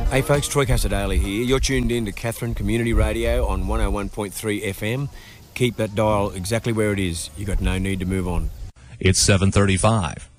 Hey folks, Troy Casadale here. You're tuned in to Katherine Community Radio on 101.3 FM. Keep that dial exactly where it is. You've got no need to move on. It's 7:35.